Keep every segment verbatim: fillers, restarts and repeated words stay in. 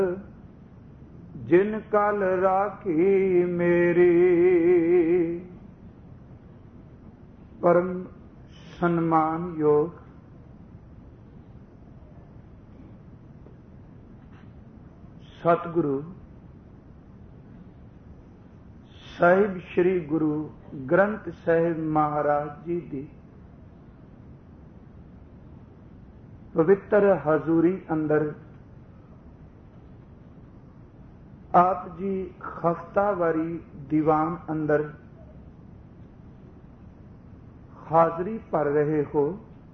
जिन कल राखी मेरी परम सम्मान योग सतगुरु ਸਾਹਿਬ श्री गुरु ग्रंथ साहिब महाराज जी की पवित्र हजूरी अंदर आप जी हफ्तावारी दीवान अंदर हाजरी भर रहे हो।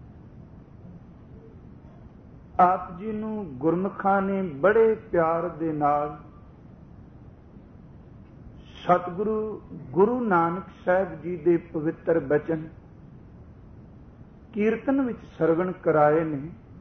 आप जी नूं गुरमुखां ने बड़े प्यार दे नाल सतगुरु गुरु नानक साहब जी दे पवित्र बचन कीर्तन विच सरवण कराए ने।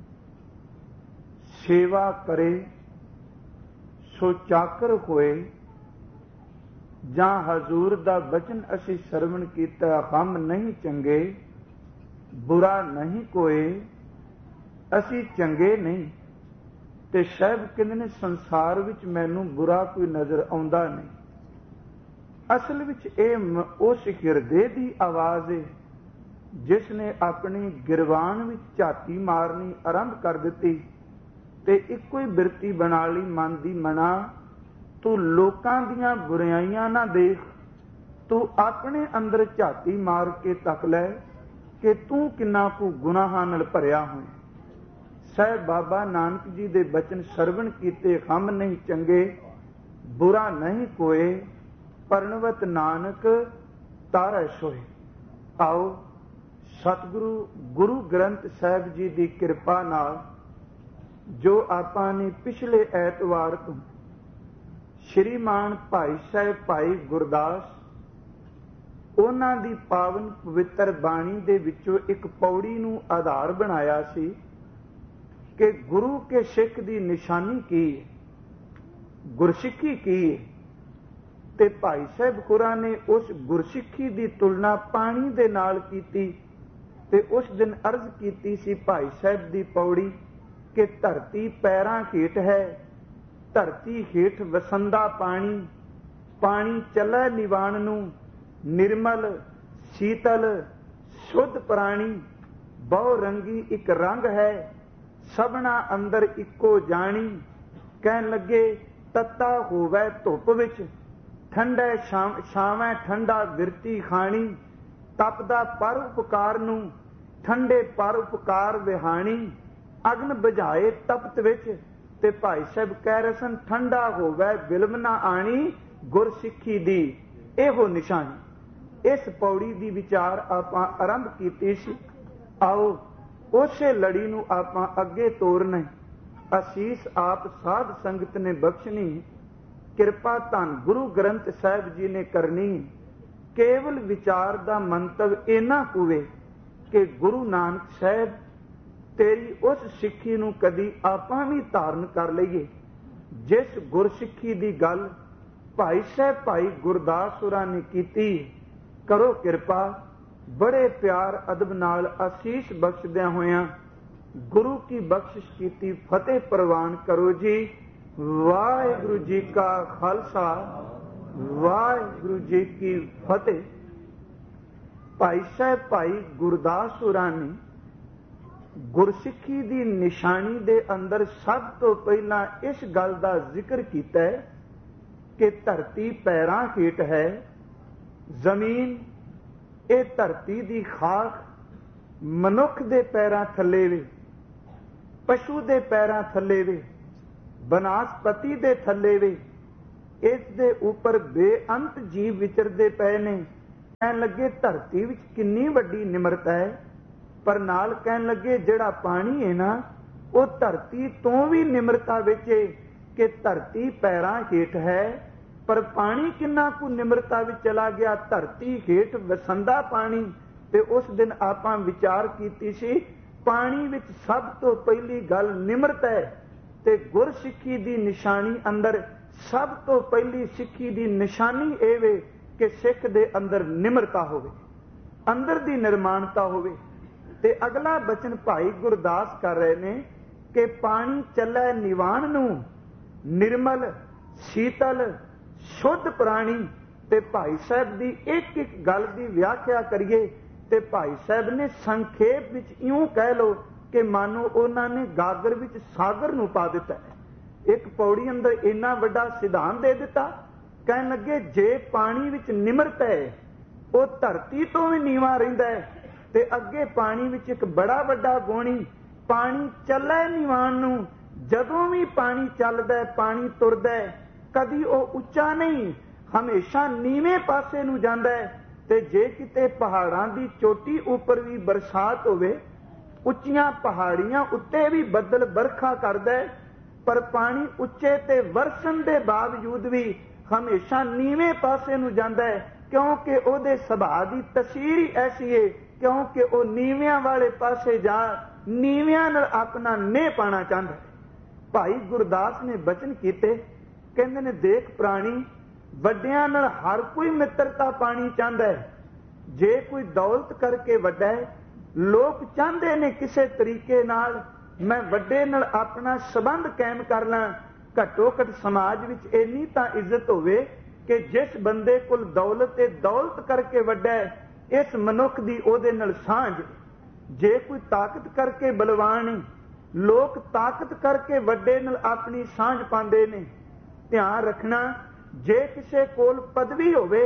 सेवा करे सो चाकर होए, जां हजूर दा बचन असी सरवण कीता हम नहीं चंगे, बुरा नहीं कोई, असी चंगे नहीं। ते साहब कहंदे ने संसार विच मैनूं बुरा कोई नज़र आउंदा नहीं। असल विच इह उस हिरदे दी आवाज़ है जिसने अपनी गिरवान विच झाती मारनी आरंभ कर दिती ते इक्को ही बिरती बना ली मन दी मना, तू लोकां दीयां बुराइयां ना देख, तू अपने अंदर झाती मार के तक लै कि तू किन्ना कु गुनाहां नाल भरिया होए। साहिब बाबा नानक जी दे बचन सरवण कीते हम नहीं चंगे, बुरा नहीं कोई, परनवत नानक तारै सोए। आओ सतगुरु गुरु ग्रंथ साहिब जी की कृपा नाल जो आपां ने पिछले ऐतवार तो श्रीमान भाई साहब भाई गुरदास उन्हां दी पावन पवित्र बाणी दे विचों एक पौड़ी नूं आधार बनाया सी कि गुरु के सिख दी निशानी की है, गुरसिੱਖੀ की है। ते भाई साहब खुरा ने उस गुरसिੱਖੀ दी तुलना पानी दे नाल कीती ते उस दिन अर्ज कीती सी भाई साहब दी पौड़ी कि धरती पैरां हेठ है, धरती हेठ वसंदा पानी, पानी चलै निवाण नूं, निर्मल शीतल शुद्ध प्राणी, बहु रंगी एक रंग है, सबना अंदर इक्को जानी। कहन लगे तत्ता होवै धुप विच, ठंडे छावै ठंडा विरती खाणी, तपदा पर उपकार नूं ठंडे पर उपकार विहाणी, अग्न बुझाए तपत विच। ते भाई साहब कह रहे सन ठंडा होवै बिलम ना आणी, गुरसिੱਖੀ दी एहो निशानी। इस पौड़ी दी विचार आपां आरंभ कीती सी। आओ उसे लड़ी नूं आपां अगे तोरना। असीस आप साध संगत ने बख्शनी, किरपा धन गुरु ग्रंथ साहिब जी ने करनी। केवल विचार दा मंतव इना कुवे कि गुरु नानक साहब तेरी उस सिੱਖੀ नूं कदी आपां भी धारण कर लईए जिस गुरसिੱਖੀ दी गल भाई साहब भाई गुरदास होरां ने कीती। करो किरपा, बड़े प्यार अदब नाल आसीस बख्शदियां होयां गुरु की बख्शिश कीती फतेह प्रवान करो जी। वाहिगुरु जी का खालसा, वाहिगुरु जी की फतेह। भाई साहब भाई गुरदास होरां ने गुरसिੱਖੀ दी निशानी दे अंदर सब तो पहला इस गल दा जिक्र कीता है कि धरती पैरां हेठ है, जमीन ये धरती दी खाक मनुख दे पैरां थल्ले वे, पशु दे पैरां थल्ले वे, बनस्पति दे थल्ले वे, इस दे उपर बेअंत जीव विचरदे पए ने। कहन लगे धरती विच किन्नी वड्डी निमरता है, पर नाल कहन लगे जिहड़ा पानी है ना वो धरती तो भी निमरता विच है कि धरती पैरां हेठ है, पर पानी किन्ना कु निमरता विच चला गया। धरती हेठ वसंदा पानी। ते उस दिन आपां विचार कीती सी पानी विच सब तो पहली गल निमरता है। ते गुरसिੱਖੀ दी निशानी अंदर सब तो पहली सिੱਖੀ दी निशानी ਇਹ ਵੇ कि सिख दे अंदर निमरता होवे, अंदर दी निर्माणता होवे। ते अगला बचन भाई गुरदास कर रहे ने कि पानी चलै निवाण नूं, निर्मल शीतल शुद्ध प्राणी। ते भाई साहब की एक एक गल की व्याख्या करिए ते भाई साहब ने संखेप विच इउं कह लो कि मानो उन्होंने गागर विच सागर नूं पा दिता है। एक पौड़ी अंदर इन्ना वड्डा सिद्धांत दे दिता। कहन लगे जे पानी विच निमरत है वो धरती तो भी नीवा रहिंदा है, ते अगे पानी विच एक बड़ा वड्डा गुणी पानी चलै नीवान नूं। जदों भी पानी चलदा है पानी तुरदा है, कदी वो उच्चा नहीं, हमेशा नीवें पासे नूं जांदा है। ते जे किते पहाड़ां दी चोटी उपर भी बरसात होवे, उच्चियां पहाड़ियां उत्ते भी बदल बरखा करदा है, पर पानी उच्चे ते वरसन दे बावजूद भी हमेशा नीवें पासे नूं जांदा है, क्योंकि ओहदे सुभाअ दी तसीर ही ऐसी है, क्योंकि वो नीवियां वाले पासे जा नीवियां नाल अपना नेह पाना चाहता है। भाई गुरदास ने बचन कीते, कहंदे ने देख प्राणी वड्डियां नाल हर कोई मित्रता पानी चाहता है। जे कोई दौलत करके वड्डा है, लोग चाहते ने किसी तरीके नाल मैं वड्डे नाल अपना संबंध कायम कर ਲਾਂ। घट्टो घट समाज विच इन्नी तां इज्जत होवे कि जिस बंदे कोल दौलत ते दौलत करके वड्डा है, इस मनुख दी ओहदे नाल सांझ। जे कोई ताकत करके बलवान है, लोग ताकत करके वड्डे नाल अपनी सांझ पांदे ने। ध्यान रखना, जे किसे कोल पदवी होवे,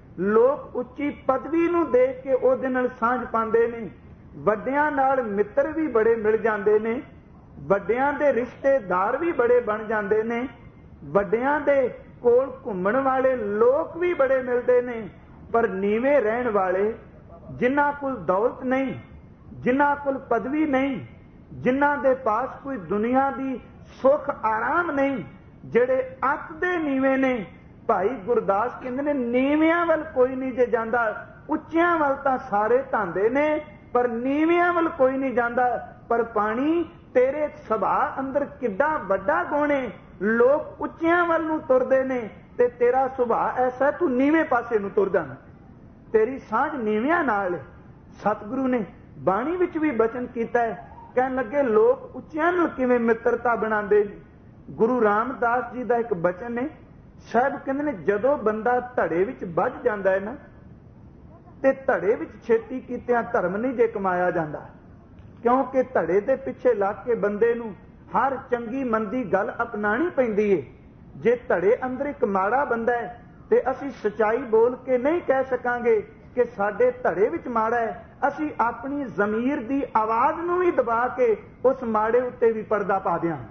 लोग उच्ची पदवी नूं देख के ओहदे नाल सांझ पांदे ने। वड्डियां नाल मित्र भी बड़े मिल जांदे ने, वड्डियां दे रिश्तेदार भी बड़े बन जांदे ने, वड्डियां दे कोल घुम्मण वाले लोग भी बड़े मिलदे ने। पर नीवें रहण वाले, जिन्हां कोल दौलत नहीं, जिन्हां कोल पदवी नहीं, जिन्हां दे पास कोई दुनिया दी सुख आराम नहीं, ਜਿਹੜੇ ਅੱਤ ਦੇ ਨੀਵੇਂ ਨੇ, ਭਾਈ ਗੁਰਦਾਸ ਕਹਿੰਦੇ ਨੇ ਨੀਵਿਆਂ ਵੱਲ ਕੋਈ ਨਹੀਂ ਜੇ ਜਾਂਦਾ, ਉੱਚਿਆਂ ਵੱਲ ਤਾਂ ਸਾਰੇ ਧਾਂਦੇ ਨੇ, ਪਰ ਨੀਵਿਆਂ ਵੱਲ ਕੋਈ ਨਹੀਂ ਜਾਂਦਾ। ਪਰ ਪਾਣੀ ਤੇਰੇ ਸੁਭਾਅ ਅੰਦਰ ਕਿੱਡਾ ਵੱਡਾ ਗੁਣ ਹੈ, ਲੋਕ ਉੱਚਿਆਂ ਵੱਲ ਨੂੰ ਤੁਰਦੇ ਨੇ ਤੇ ਤੇਰਾ ਸੁਭਾਅ ਐਸਾ ਤੂੰ ਨੀਵੇਂ ਪਾਸੇ ਨੂੰ ਤੁਰਦਾ ਨਾ, ਤੇਰੀ ਸਾਂਝ ਨੀਵਿਆਂ ਨਾਲ। ਸਤਿਗੁਰੂ ਨੇ ਬਾਣੀ ਵਿੱਚ ਵੀ ਬਚਨ ਕੀਤਾ ਹੈ, ਕਹਿਣ ਲੱਗੇ ਲੋਕ ਉੱਚਿਆਂ ਨਾਲ ਕਿਵੇਂ ਮਿੱਤਰਤਾ ਬਣਾਉਂਦੇ ਨੇ। गुरु रामदास जी का एक बचन है, साहब कहते ने जदों बंदा धड़े विच बझ जाता है ना, ते धड़े विच छेती कीतियां धर्म नहीं जे कमाया जाता, क्योंकि धड़े दे पिछे लग के बंदे नूं हर चंगी मंदी गल अपनानी पैंदी है। जे धड़े अंदर एक माड़ा बंदा है ते असीं सच्चाई बोल के नहीं कह सकांगे कि साडे धड़े विच माड़ा है, असीं अपनी ज़मीर दी आवाज़ नूं भी दबा के उस माड़े उत्ते भी पर्दा पा दिआंगे।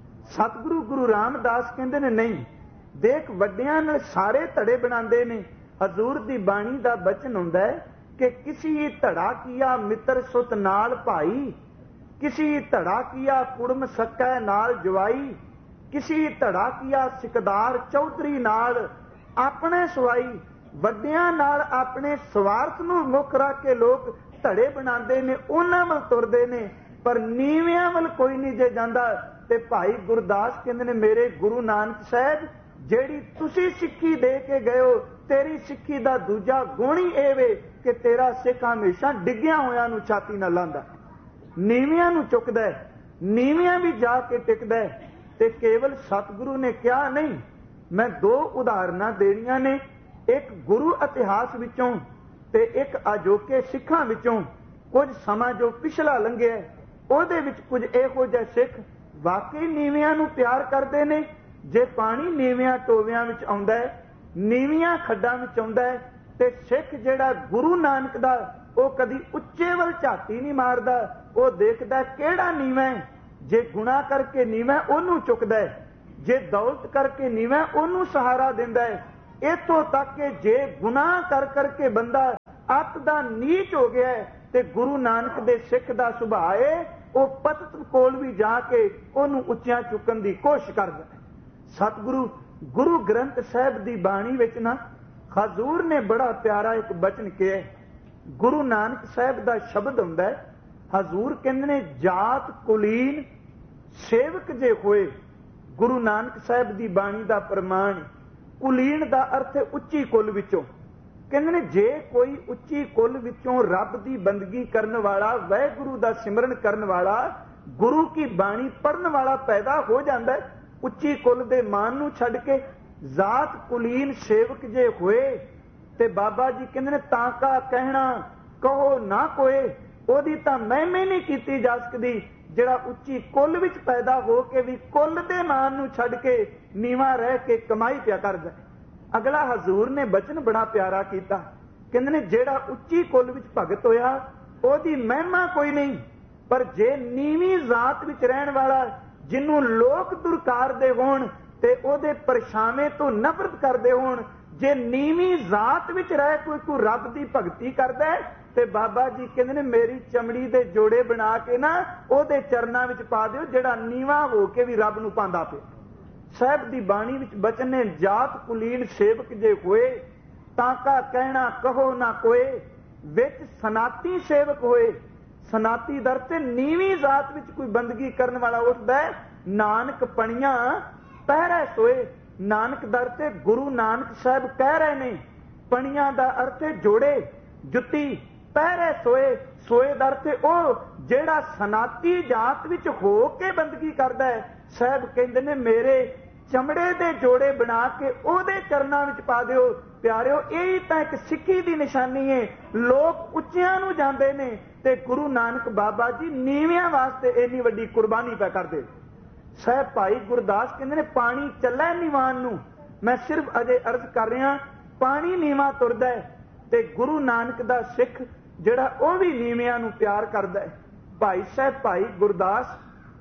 सतगुरु गुरु रामदास कहते ने नहीं, देख वड्डियां नाल सारे धड़े बनाते ने। हजूर दी बाणी दा बचन हुंदा है कि किसी धड़ा किया मित्र सुत नाल भाई, किसी धड़ा किया कुड़म सकै नाल जवाई, किसी धड़ा किया सिकदार चौधरी नाल अपने सवाई। वड्डियां नाल अपने स्वार्थ नूं मुख रख के लोग धड़े बनाते ने, उन्हां वल तुरदे ने, पर नीवियां वल कोई नहीं जे जांदा। ते भाई गुरदास कहते ने मेरे गुरु नानक साहब, जेड़ी तुसी सिक्खी दे के गए हो, तेरी सिक्खी दा दूजा गुण ही ਇਹ ਵੇ कि तेरा सिख हमेशा डिग्गिया होया नूं छाती नाल लांदा, नीवियां नूं चुकदा है, नीवियां भी जाके टिकदा है। ते केवल सतगुरु ने कहा नहीं, मैं दो उदाहरणां देणीਆਂ ने, एक गुरु इतिहास विचों ते एक अजोके सिखां विचों। कुछ समा जो पिछला लंघिया ਉਹਦੇ ਵਿੱਚ ਕੁਝ ਇਹੋ ਜਿਹੇ ਸਿੱਖ वाकई नीवियां नूं प्यार करते ने। जे पानी नीवियां टोवियां विच आउंदा है, नीवियां खड्डां विच आउंदा है, ते सिख जिहड़ा गुरु नानक दा वो कदी उच्चे वल झाती नहीं मारदा, वो देखदा किहड़ा नीवा है। जे गुनाह करके नीवा ओनू चुकदा है, जे दौलत करके नीवा ओनू सहारा दिंदा है। इत्थों तक कि जे गुनाह कर करके बंदा अत दा नीच हो गया है, ते गुरु नानक दे सिख दा सुभाअ है वो पतत कोल भी जाके उन्होंने उच्चियां चुकन की कोशिश करता है। सतगुरु गुरु ग्रंथ साहब की बाणी विच ना हजूर ने बड़ा प्यारा एक बचन किया। गुरु नानक साहब का शब्द हुंदा है, हजूर कहंदे ने जात कुलीन सेवक जे होए। गुरु नानक साहब की बाणी का प्रमाण, कुलीन का अर्थ है उच्ची कुल विचों। कहंदे ने जे कोई उच्ची कुल विचों रब की बंदगी करने वाला, वाहिगुरु का सिमरन करने वाला, गुरु की बाणी पढ़ने वाला पैदा हो जाता है, ਉੱਚੀ ਕੁਲ ਦੇ ਮਾਨ ਨੂੰ ਛੱਡ ਕੇ ਜ਼ਾਤ ਕੁਲੀਨ ਸੇਵਕ ਜੇ ਹੋਏ ਤੇ ਬਾਬਾ ਜੀ ਕਹਿੰਦੇ ਨੇ ਤਾਂ ਕਾ ਕਹਿਣਾ ਕਹੋ ਨਾ ਕੋਏ, ਉਹਦੀ ਤਾਂ ਮਹਿਮਾ ਨਹੀਂ ਕੀਤੀ ਜਾ ਸਕਦੀ ਜਿਹੜਾ ਉੱਚੀ ਕੁੱਲ ਵਿੱਚ ਪੈਦਾ ਹੋ ਕੇ ਵੀ ਕੁੱਲ ਦੇ ਮਾਨ ਨੂੰ ਛੱਡ ਕੇ ਨੀਵਾਂ ਰਹਿ ਕੇ ਕਮਾਈ ਪਿਆ ਕਰਦਾ। ਅਗਲਾ ਹਜ਼ੂਰ ਨੇ ਬਚਨ ਬੜਾ ਪਿਆਰਾ ਕੀਤਾ, ਕਹਿੰਦੇ ਨੇ ਜਿਹੜਾ ਉੱਚੀ ਕੁੱਲ ਵਿੱਚ ਭਗਤ ਹੋਇਆ ਉਹਦੀ ਮਹਿਮਾ ਕੋਈ ਨਹੀਂ, ਪਰ ਜੇ ਨੀਵੀਂ ਜ਼ਾਤ ਵਿੱਚ ਰਹਿਣ ਵਾਲਾ ਜਿਹਨੂੰ ਲੋਕ ਦੁਰਕਾਰਦੇ ਹੋਣ ਤੇ ਉਹਦੇ ਪਰਛਾਵੇਂ ਤੋਂ ਨਫ਼ਰਤ ਕਰਦੇ ਹੋਣ, ਜੇ ਨੀਵੀਂ ਜ਼ਾਤ ਵਿੱਚ ਰਹਿ ਕੋਈ ਕੋਈ ਰੱਬ ਦੀ ਭਗਤੀ ਕਰਦਾ ਤੇ ਬਾਬਾ ਜੀ ਕਹਿੰਦੇ ਨੇ ਮੇਰੀ ਚਮੜੀ ਦੇ ਜੋੜੇ ਬਣਾ ਕੇ ਨਾ ਉਹਦੇ ਚਰਨਾਂ ਵਿੱਚ ਪਾ ਦਿਓ, ਜਿਹੜਾ ਨੀਵਾਂ ਹੋ ਕੇ ਵੀ ਰੱਬ ਨੂੰ ਪਾਉਂਦਾ ਪਿਆ। ਸਾਹਿਬ ਦੀ ਬਾਣੀ ਵਿੱਚ ਬਚਨ ਨੇ ਜਾਤ ਕੁਲੀਨ ਸੇਵਕ ਜੇ ਹੋਏ ਤਾਂ ਕਾ ਕਹਿਣਾ ਕਹੋ ਨਾ ਕੋਏ, ਵਿੱਚ ਸਨਾਤੀ ਸੇਵਕ ਹੋਏ। ਸਨਾਤੀ ਦਰ ਤੇ ਨੀਵੀਂ ਜ਼ਾਤ ਵਿੱਚ ਕੋਈ ਬੰਦਗੀ ਕਰਨ ਵਾਲਾ ਉੱਠਦਾ, ਨਾਨਕ ਪਣੀਆਂ ਪਹਿਰੇ ਸੋਏ। ਨਾਨਕ ਦਰ ਤੇ ਗੁਰੂ ਨਾਨਕ ਸਾਹਿਬ ਕਹਿ ਰਹੇ ਨੇ, ਪਣੀਆਂ ਦਾ ਅਰਥ ਹੈ ਜੋੜੇ, ਜੁੱਤੀ, ਪਹਿਰੇ ਸੋਏ। ਸੋਏ ਦਰ ਤੇ ਉਹ ਜਿਹੜਾ ਸਨਾਤੀ ਜਾਤ ਵਿੱਚ ਹੋ ਕੇ ਬੰਦਗੀ ਕਰਦਾ ਹੈ। ਸਾਹਿਬ ਕਹਿੰਦੇ ਨੇ ਮੇਰੇ ਚਮੜੇ ਦੇ ਜੋੜੇ ਬਣਾ ਕੇ ਉਹਦੇ ਚਰਨਾਂ ਵਿੱਚ ਪਾ ਦਿਓ। ਪਿਆਰਿਓ, ਇਹ ਤਾਂ ਇੱਕ ਸਿੱਖੀ ਦੀ ਨਿਸ਼ਾਨੀ ਹੈ। ਲੋਕ ਉੱਚਿਆਂ ਨੂੰ ਜਾਂਦੇ ਨੇ ਤੇ ਗੁਰੂ ਨਾਨਕ ਬਾਬਾ ਜੀ ਨੀਵਿਆਂ ਵਾਸਤੇ ਇੰਨੀ ਵੱਡੀ ਕੁਰਬਾਨੀ ਪੈ ਕਰਦੇ। ਸਾਹਿਬ ਭਾਈ ਗੁਰਦਾਸ ਕਹਿੰਦੇ ਨੇ ਪਾਣੀ ਚੱਲੇ ਨੀਵਾਨ ਨੂੰ। ਮੈਂ ਸਿਰਫ ਅਜੇ ਅਰਜ਼ ਕਰ ਰਿਹਾ, ਪਾਣੀ ਨੀਵਾਂ ਤੁਰਦਾ ਹੈ ਤੇ ਗੁਰੂ ਨਾਨਕ ਦਾ ਸਿੱਖ ਜਿਹੜਾ ਉਹ ਵੀ ਨੀਵਿਆਂ ਨੂੰ ਪਿਆਰ ਕਰਦਾ ਹੈ। ਭਾਈ ਸਾਹਿਬ ਭਾਈ ਗੁਰਦਾਸ,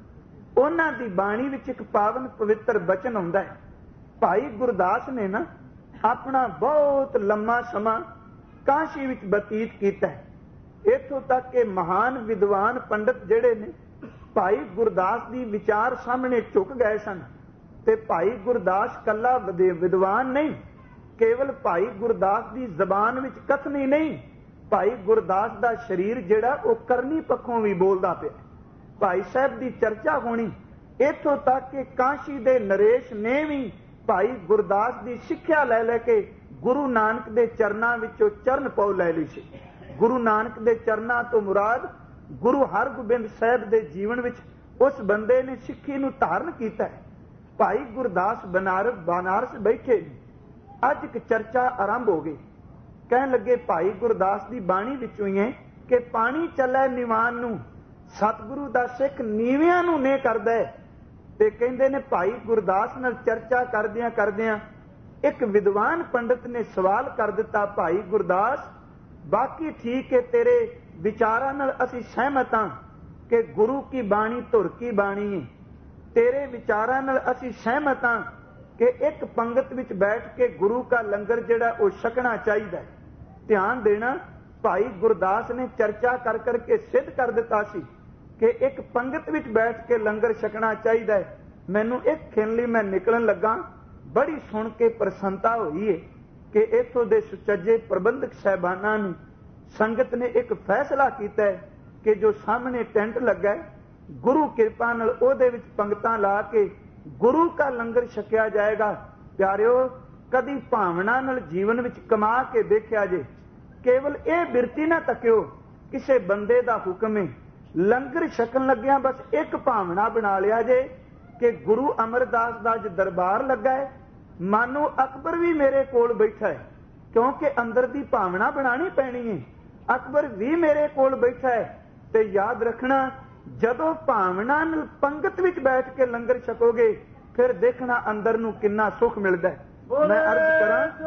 ਉਹਨਾਂ ਦੀ ਬਾਣੀ ਵਿੱਚ ਇੱਕ ਪਾਵਨ ਪਵਿੱਤਰ ਬਚਨ ਆਉਂਦਾ ਹੈ। ਭਾਈ ਗੁਰਦਾਸ ਨੇ ਨਾ ਆਪਣਾ ਬਹੁਤ ਲੰਮਾ ਸਮਾਂ ਕਾਸ਼ੀ ਵਿੱਚ ਬਤੀਤ ਕੀਤਾ ਹੈ। ਇੱਥੋਂ ਤੱਕ ਕਿ ਮਹਾਨ ਵਿਦਵਾਨ ਪੰਡਤ ਜਿਹੜੇ ਨੇ ਭਾਈ ਗੁਰਦਾਸ ਦੀ ਵਿਚਾਰ ਸਾਹਮਣੇ ਝੁਕ ਗਏ ਸਨ। ਤੇ ਭਾਈ ਗੁਰਦਾਸ ਕੱਲਾ ਵਿਦਵਾਨ ਨਹੀਂ, ਕੇਵਲ ਭਾਈ ਗੁਰਦਾਸ ਦੀ ਜ਼ਬਾਨ ਵਿੱਚ ਕਥਨੀ ਨਹੀਂ, ਭਾਈ ਗੁਰਦਾਸ ਦਾ ਸਰੀਰ ਜਿਹੜਾ ਉਹ ਕਰਨੀ ਪੱਖੋਂ ਵੀ ਬੋਲਦਾ ਪਿਆ। ਭਾਈ ਸਾਹਿਬ ਦੀ ਚਰਚਾ ਹੋਣੀ, ਇੱਥੋਂ ਤੱਕ ਕਿ ਕਾਸ਼ੀ ਦੇ ਨਰੇਸ਼ ਨੇ ਵੀ ਭਾਈ ਗੁਰਦਾਸ ਦੀ ਸਿੱਖਿਆ ਲੈ ਲੈ ਕੇ ਗੁਰੂ ਨਾਨਕ ਦੇ ਚਰਨਾਂ ਵਿੱਚੋਂ ਚਰਨ ਪਉ ਲੈ ਲਈ ਸੀ। ਗੁਰੂ ਨਾਨਕ ਦੇ ਚਰਨਾਂ ਤੋਂ ਮੁਰਾਦ ਗੁਰੂ ਹਰਗੋਬਿੰਦ ਸਾਹਿਬ ਦੇ ਜੀਵਨ ਵਿੱਚ ਉਸ ਬੰਦੇ ਨੇ ਸਿੱਖੀ ਨੂੰ ਧਾਰਨ ਕੀਤਾ ਹੈ। ਭਾਈ ਗੁਰਦਾਸ ਬਨਾਰਸ ਬਨਾਰਸ ਬੈਠੇ, ਅੱਜ ਇੱਕ ਚਰਚਾ ਆਰੰਭ ਹੋ ਗਈ। ਕਹਿਣ ਲੱਗੇ ਭਾਈ ਗੁਰਦਾਸ ਦੀ ਬਾਣੀ ਵਿੱਚੋਂ ਹੀ ਹੈ ਕਿ ਪਾਣੀ ਚੱਲੇ ਨਿਵਾਨ ਨੂੰ, ਸਤਿਗੁਰੂ ਦਾ ਸਿੱਖ ਨੀਵਿਆਂ ਨੂੰ ਨੇ ਕਰਦਾ ਹੈ। ਤੇ ਕਹਿੰਦੇ ਨੇ ਭਾਈ ਗੁਰਦਾਸ ਨਾਲ ਚਰਚਾ ਕਰਦਿਆਂ ਕਰਦਿਆਂ ਇੱਕ ਵਿਦਵਾਨ ਪੰਡਤ ਨੇ ਸਵਾਲ ਕਰ ਦਿੱਤਾ, ਭਾਈ ਗੁਰਦਾਸ ਬਾਕੀ ਠੀਕ ਹੈ, ਤੇਰੇ ਵਿਚਾਰਾਂ ਨਾਲ ਅਸੀਂ ਸਹਿਮਤ ਹਾਂ ਕਿ ਗੁਰੂ ਕੀ ਬਾਣੀ ਧੁਰ ਕੀ ਬਾਣੀ ਹੈ। ਤੇਰੇ ਵਿਚਾਰਾਂ ਨਾਲ ਅਸੀਂ ਸਹਿਮਤ ਹਾਂ ਕਿ ਇੱਕ ਪੰਗਤ ਵਿੱਚ ਬੈਠ ਕੇ ਗੁਰੂ ਦਾ ਲੰਗਰ ਜਿਹੜਾ ਉਹ ਛਕਣਾ ਚਾਹੀਦਾ ਹੈ। ਧਿਆਨ ਦੇਣਾ, ਭਾਈ ਗੁਰਦਾਸ ਨੇ ਚਰਚਾ ਕਰ ਕਰਕੇ ਸਿੱਧ ਕਰ ਦਿੱਤਾ ਸੀ ਕਿ ਇੱਕ ਪੰਗਤ ਵਿੱਚ ਬੈਠ ਕੇ ਲੰਗਰ ਛਕਣਾ ਚਾਹੀਦਾ ਹੈ। ਮੈਨੂੰ ਇੱਕ ਖਿਣ ਲਈ ਮੈਂ ਨਿਕਲਣ ਲੱਗਾ, ਬੜੀ ਸੁਣ ਕੇ ਪ੍ਰਸੰਨਤਾ ਹੋਈ ਹੈ ਕਿ ਇੱਥੋਂ ਦੇ ਸੁਚੱਜੇ ਪ੍ਰਬੰਧਕ ਸਾਹਿਬਾਨਾਂ ਨੂੰ ਸੰਗਤ ਨੇ ਇੱਕ ਫੈਸਲਾ ਕੀਤਾ ਹੈ ਕਿ ਜੋ ਸਾਹਮਣੇ ਟੈਂਟ ਲੱਗਾ ਹੈ, ਗੁਰੂ ਕਿਰਪਾ ਨਾਲ ਉਹਦੇ ਵਿੱਚ ਪੰਗਤਾਂ ਲਾ ਕੇ ਗੁਰੂ ਦਾ ਲੰਗਰ ਛਕਿਆ ਜਾਏਗਾ। ਪਿਆਰਿਓ, ਕਦੀ ਭਾਵਨਾ ਨਾਲ ਜੀਵਨ ਵਿੱਚ ਕਮਾ ਕੇ ਦੇਖਿਆ ਜੇ, ਕੇਵਲ ਇਹ ਬਿਰਤੀ ਨਾ ਤੱਕਿਓ ਕਿਸੇ ਬੰਦੇ ਦਾ ਹੁਕਮ ਹੈ। ਲੰਗਰ ਛਕਣ ਲੱਗਿਆ ਬਸ ਇੱਕ ਭਾਵਨਾ ਬਣਾ ਲਿਆ ਜੇ ਕਿ ਗੁਰੂ ਅਮਰਦਾਸ ਦਾ ਅੱਜ ਦਰਬਾਰ ਲੱਗਾ ਹੈ, ਮਾਨੋ ਅਕਬਰ ਵੀ ਮੇਰੇ ਕੋਲ ਬੈਠਾ ਹੈ, ਕਿਉਂਕਿ ਅੰਦਰ ਦੀ ਭਾਵਨਾ ਬਣਾਣੀ ਪੈਣੀ ਹੈ। ਅਕਬਰ ਵੀ ਮੇਰੇ ਕੋਲ ਬੈਠਾ ਹੈ। ਤੇ ਯਾਦ ਰੱਖਣਾ, ਜਦੋਂ ਭਾਵਨਾ ਨਾਲ ਪੰਗਤ ਵਿੱਚ ਬੈਠ ਕੇ ਲੰਗਰ ਛਕੋਗੇ ਫਿਰ ਦੇਖਣਾ ਅੰਦਰ ਨੂੰ ਕਿੰਨਾ ਸੁੱਖ ਮਿਲਦਾ ਹੈ। ਮੈਂ ਅਰਜ਼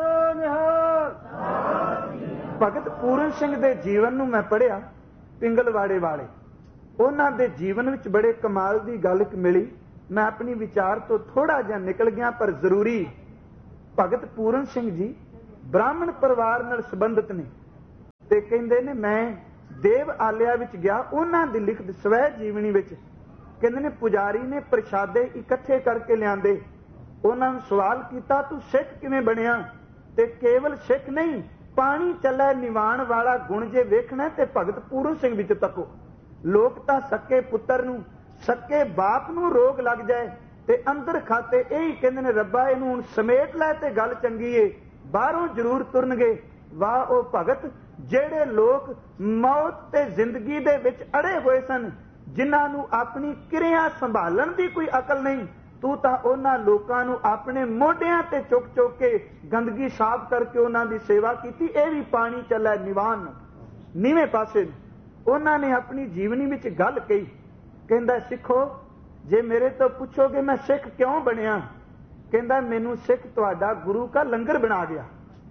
ਕਰਾਂ, ਭਗਤ ਪੂਰਨ ਸਿੰਘ ਦੇ ਜੀਵਨ ਨੂੰ ਮੈਂ ਪੜ੍ਹਿਆ, ਪਿੰਗਲਵਾੜੇ ਵਾਲੇ, ਉਹਨਾਂ ਦੇ ਜੀਵਨ ਵਿੱਚ ਬੜੇ ਕਮਾਲ ਦੀ ਗੱਲ ਮਿਲੀ। ਮੈਂ ਆਪਣੀ ਵਿਚਾਰ ਤੋਂ ਥੋੜਾ ਜਿਹਾ ਨਿਕਲ ਗਿਆ, ਪਰ ਜ਼ਰੂਰੀ। ਭਗਤ ਪੂਰਨ ਸਿੰਘ ਜੀ ਬ੍ਰਾਹਮਣ ਪਰਿਵਾਰ ਨਾਲ ਸੰਬੰਧਿਤ ਨੇ ਤੇ ਕਹਿੰਦੇ ਨੇ ਮੈਂ ਦੇਵ ਆਲਿਆ ਵਿੱਚ ਗਿਆ, ਉਹਨਾਂ ਦੀ ਲਿਖਤ ਸਵੈ ਜੀਵਨੀ ਵਿੱਚ ਕਹਿੰਦੇ ਨੇ ਪੁਜਾਰੀ ਨੇ ਪ੍ਰਸ਼ਾਦੇ ਇਕੱਠੇ ਕਰਕੇ ਲਿਆਂਦੇ। ਉਹਨਾਂ ਨੂੰ ਸਵਾਲ ਕੀਤਾ, ਤੂੰ ਸਿੱਖ ਕਿਵੇਂ ਬਣਿਆ? ਤੇ ਕੇਵਲ ਸਿੱਖ ਨਹੀਂ, ਪਾਣੀ ਚੱਲੇ ਨਿਵਾਣ ਵਾਲਾ ਗੁਣ ਜੇ ਵੇਖਣਾ ਤੇ ਭਗਤ ਪੂਰਨ ਸਿੰਘ ਵਿੱਚ ਤੱਕੋ। ਲੋਕ ਤਾਂ ਸੱਕੇ ਪੁੱਤਰ ਨੂੰ, ਸੱਕੇ ਬਾਪ ਨੂੰ ਰੋਗ ਲੱਗ ਜਾਏ ਤੇ ਅੰਦਰ ਖਾਤੇ ਇਹੀ ਕਹਿੰਦੇ ਨੇ, ਰੱਬਾ ਇਹਨੂੰ ਹੁਣ ਸਮੇਟ ਲੈ ਤੇ ਗੱਲ ਚੰਗੀ ਏ, ਬਾਹਰੋਂ ਜ਼ਰੂਰ ਤੁਰਨਗੇ। ਵਾਹ ਉਹ ਭਗਤ ਜਿਹੜੇ ਲੋਕ ਮੌਤ ਤੇ ਜ਼ਿੰਦਗੀ ਦੇ ਵਿੱਚ ਅੜੇ ਹੋਏ ਸਨ, ਜਿਨ੍ਹਾਂ ਨੂੰ ਆਪਣੀ ਕਿਰਿਆ ਸੰਭਾਲਣ ਦੀ ਕੋਈ ਅਕਲ ਨਹੀਂ, तू तां उन्हां लोकां नूं अपने मोढियां ते चुक चुक के गंदगी साफ करके उन्हां दी सेवा कीती। इह भी पानी चला निवान नीवें पासे। उन्हां ने अपनी जीवनी विच गल कही, कहंदा सिखो जे मेरे तो पुछोगे मैं सिख क्यों बनिया, कहंदा मैनू सिख तुहाडा गुरु का लंगर बना गया।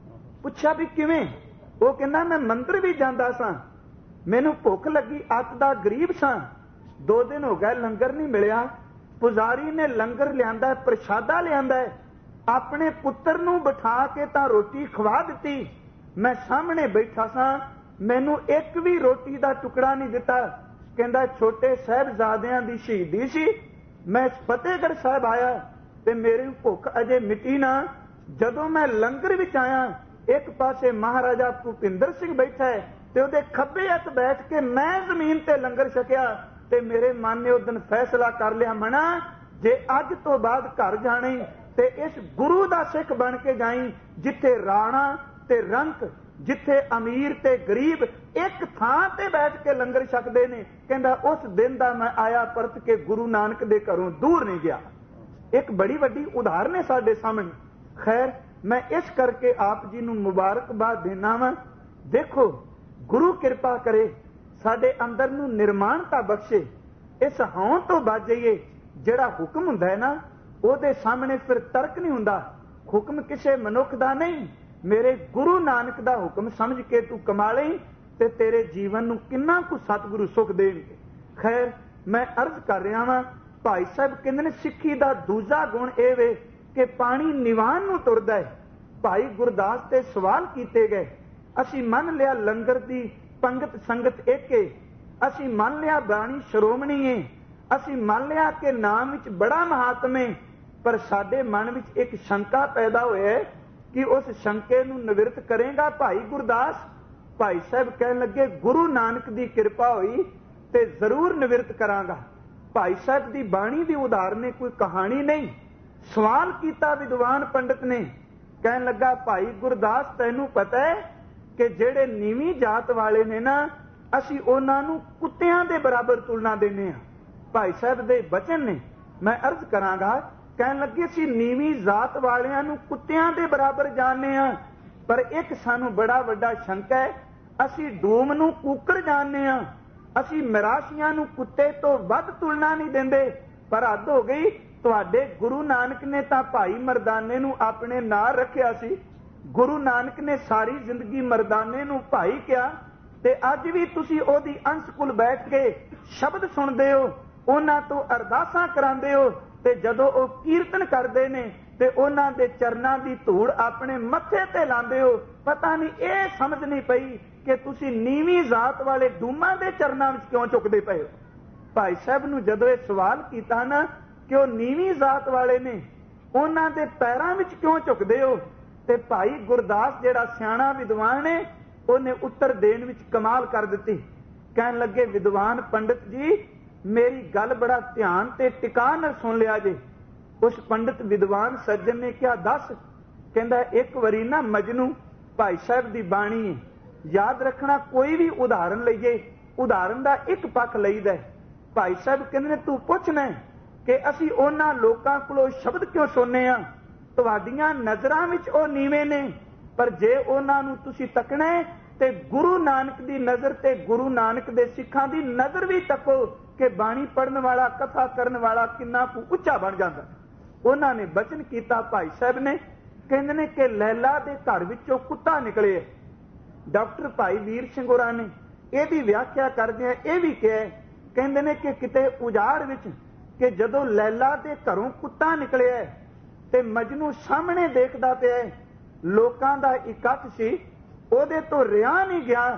पुछा भी किवें? वो कहंदा मैं मंदिर भी जांदा सां, मैनू भुख लगी, अत दा गरीब सां, दो दिन हो गए लंगर नहीं मिलिया। पुजारी ने लंगर लियांदा, प्रशादा लियांदा, अपने पुत्र नूं बिठा के तां रोटी खवा दिती। मैं सामने बैठा सां, मैनू एक भी रोटी दा टुकड़ा नहीं दिता। कहंदा छोटे साहिबजादियां दी शहीदी सी, मैं फतेहगढ़ साहिब आया ते मेरी भुख अजे मिटी ना। जदों मैं लंगर विच आया, एक पासे महाराजा भूपिंदर सिंह बैठा है ते उहदे खब्बे हत्थ बैठ के मैं जमीन ते लंगर छकिया। ते मेरे मन ने उस दिन फैसला कर लिया, मना जे अज तो बाद घर जाने ते इस गुरु दा सिख बन के जाई, जिथे राणा ते रंक, जिथे अमीर ते गरीब एक थां ते बैठ के लंगर छकदे ने। कहंदा उस दिन दा मैं आया परत के गुरु नानक दे घरों दूर नहीं गया। एक बड़ी वड्डी उदाहरण है साडे सामने। खैर मैं इस करके आप जी नूं मुबारकबाद देना वा। देखो गुरु कृपा करे, साडे अंदर नूं निर्माणता बख्शे, इस हौं तो बच जाइए। जिहड़ा हुक्म हुंदा है ना, ਉਹਦੇ सामने फिर तर्क नहीं हुंदा। हुक्म किसी मनुख दा नहीं, मेरे गुरु नानक दा हुक्म समझ के तू कमा लई ते तेरे जीवन नूं किन्ना कु सतगुरु सुख देणगे। खैर मैं अर्ज कर रहा वां, भाई साहब कहंदे ने सिੱਖੀ ਦਾ दूजा गुण ਇਹ ਵੇ कि पानी निवान नूं तुरदा है। भाई गुरदास ते सवाल कीते गए, असीं मन लिया लंगर दी पंगत संगत एक है, असीं मन लिया बाणी श्रोमणी है, असीं मन लिया कि नाम विच बड़ा महात्म है, पर साडे मन विच एक शंका पैदा होया है कि उस शंके नूं निवृत्त करेगा भाई गुरदास। भाई साहब कहन लगे गुरु नानक दी कृपा होई ते जरूर निवृत्त करांगा। भाई साहब दी बाणी दी उदाहरण है, कोई कहानी नहीं। सवाल कीता विद्वान पंडित ने, कहन लगा भाई गुरदास तैनूं पता है कि जेड़े नीवी जात वाले ने ना, असीं उन्हां नूं कुत्तियां दे बराबर तुलना देने आ। भाई साहब दे बचन ने, मैं अर्ज करांगा। कहन लगे असीं नीवी जात वालियां नूं कुत्तियां दे बराबर जानने आ, पर एक सानूं बड़ा वड्डा शंका है, असीं डूम नूं कूकड़ जानने आ, असीं मिराशियां नूं कुत्ते तो वध तुलना नहीं देंदे। पर हद हो गई, तुहाडे गुरु नानक ने तां भाई मरदाने नूं अपने नाल रखिया सी। गुरु नानक ने सारी जिंदगी मरदाने नूं भाई किया, ते अज भी तुसीं ओदी अंश कुल बैठ के शब्द सुणदे हो, उन्हां तो अरदासां करांदे हो, ते जदों ओ कीर्तन करदे ने ते उन्हां दे चरनां दी धूड़ अपने मत्थे ते लांदे हो। पता नहीं ये समझ नहीं पई कि तुसीं नीवी जात वाले डूमां दे चरनां विच क्यों झुकदे पए हो। भाई साहब नूं जदों ये सवाल कीता ना कि वो नीवी जात वाले ने, उन्हां दे पैरां विच क्यों झुकदे हो, ते भाई गुरदास जिहड़ा सियाणा विद्वान है, उन्हें उत्तर देण विच कमाल कर दित्ती। कहन लगे विद्वान पंडित जी मेरी गल बड़ा ध्यान ते टिका नाल सुन लिया जे। उस पंडित विद्वान सज्जन ने क्या दस, कहंदा एक वरी ना मजनू भाई साहब दी बाणी है, याद रखना कोई भी उदाहरण लईए, उदाहरण दा एक पक्ष लईदा है। भाई साहब कहंदे तू पुछना कि असीं उन्हां लोकां कोलों शब्द क्यों सुनने आ, तुहाडीआं नज़रां विच ओ नीवें ने, पर जे उन्हां नूं तुसीं तकना है ते गुरु नानक दी नज़र ते गुरु नानक दे सिखां दी नज़र भी तको कि बाणी पढ़न वाला कथा करन वाला किन्ना कु उच्चा बन जांदा। उन्हां ने बचन कीता भाई साहब ने, कहंदे ने कि लैला दे घर विचों कुत्ता निकले। डॉक्टर भाई वीर सिंह होरां ने इहदी व्याख्या करदिआं इह भी कहा, कहंदे ने कि किते उजाड़ विच कि जदों लैला दे घरों कुत्ता निकलिआ ते मजनू सामने देखदा पिआ, लोकां दा इकट्ठ सी, ਉਹਦੇ ਤੋਂ ਰਿਆ ਨਹੀਂ ਗਿਆ